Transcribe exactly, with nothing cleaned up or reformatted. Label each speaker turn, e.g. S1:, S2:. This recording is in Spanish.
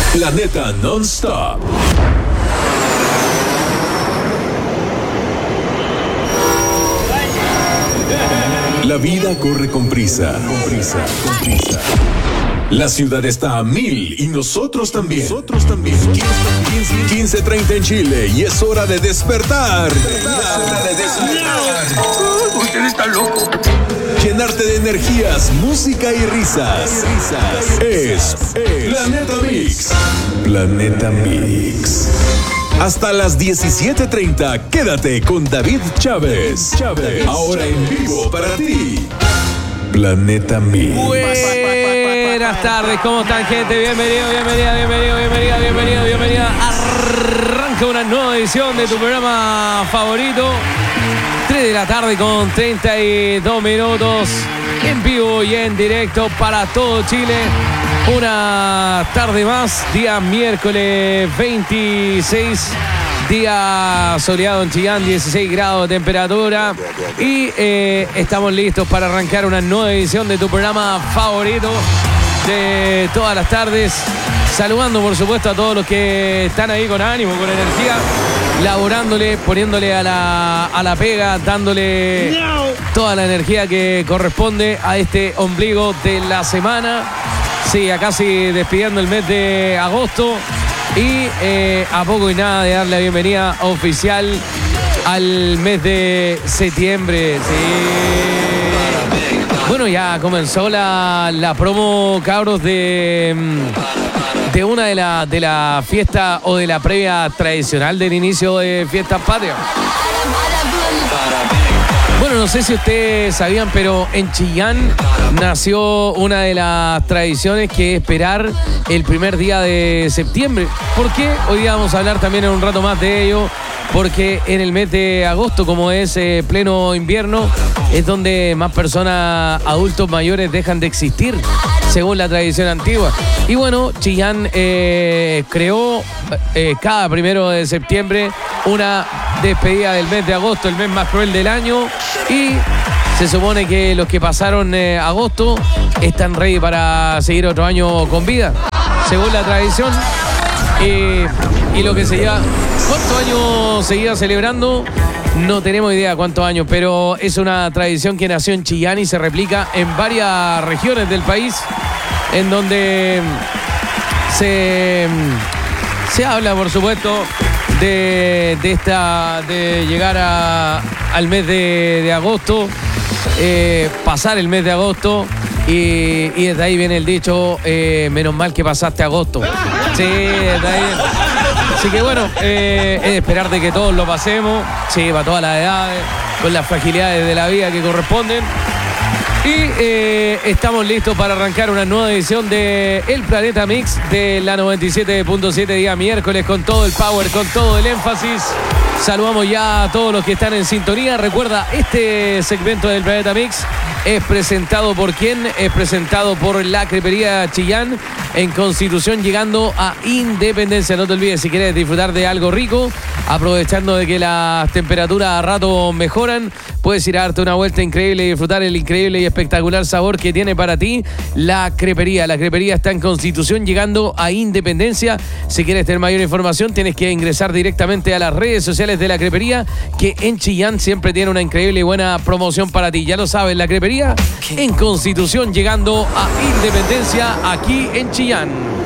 S1: Planeta Non-Stop. La vida corre con prisa, con prisa, con prisa. La ciudad está a mil y nosotros también. Nosotros también. quince treinta en Chile y es hora de despertar. despertar. Es hora de despertar.
S2: Usted está loco.
S1: Llenarte de energías, música y risas. Y risas. Es, es Planeta Mix. Planeta Mix. Hasta las diecisiete treinta, quédate con David Chávez. Chávez. Ahora en vivo para ti. Planeta Mix.
S3: Buenas tardes, ¿cómo están, gente? Bienvenido, bienvenida, bienvenido, bienvenida, bienvenido, bienvenida. Arranca una nueva edición de tu programa favorito. tres de la tarde con treinta y dos minutos. En vivo y en directo para todo Chile. Una tarde más, día miércoles veintiséis, día soleado en Chillán, dieciséis grados de temperatura. Y eh, estamos listos para arrancar una nueva edición de tu programa favorito de todas las tardes. Saludando, por supuesto, a todos los que están ahí con ánimo, con energía, laborándole, poniéndole a la, a la pega, dándole toda la energía que corresponde a este ombligo de la semana. Sí, a casi despidiendo el mes de agosto y eh, a poco y nada de darle la bienvenida oficial al mes de septiembre. Sí. Bueno, ya comenzó la, la promo, cabros, de, de una de las de la fiestas o de la previa tradicional del inicio de Fiestas Patrias. Bueno, no sé si ustedes sabían, pero en Chillán nació una de las tradiciones que es esperar el primer día de septiembre. ¿Por qué? Hoy día vamos a hablar también en un rato más de ello, porque en el mes de agosto, como es eh, pleno invierno, es donde más personas, adultos mayores, dejan de existir, según la tradición antigua. Y bueno, Chillán eh, creó eh, cada primero de septiembre una despedida del mes de agosto, el mes más cruel del año, y se supone que los que pasaron eh, agosto están ready para seguir otro año con vida, según la tradición. Eh, y lo que se lleva, ¿cuántos años se iba celebrando? No tenemos idea cuántos años, pero es una tradición que nació en Chillán y se replica en varias regiones del país, en donde se, se habla, por supuesto, de, de esta de llegar a, al mes de, de agosto, eh, pasar el mes de agosto. Y, y desde ahí viene el dicho, eh, menos mal que pasaste agosto. Sí, desde ahí. Así que bueno, eh, es de esperar de que todos lo pasemos, sí, para todas las edades, con las fragilidades de la vida que corresponden. Y eh, estamos listos para arrancar una nueva edición de El Planeta Mix de la noventa y siete punto siete, día miércoles, con todo el power, con todo el énfasis. Saludamos ya a todos los que están en sintonía. Recuerda, este segmento del Planeta Mix es presentado por quién? Es presentado por la Crepería Chillán en Constitución, llegando a Independencia. No te olvides, si quieres disfrutar de algo rico, aprovechando de que las temperaturas a rato mejoran, puedes ir a darte una vuelta increíble y disfrutar el increíble y espectacular sabor que tiene para ti la Crepería. La Crepería está en Constitución, llegando a Independencia. Si quieres tener mayor información, tienes que ingresar directamente a las redes sociales de la Crepería, que en Chillán siempre tiene una increíble y buena promoción para ti. Ya lo sabes, la Crepería en Constitución, llegando a Independencia, aquí en Chillán.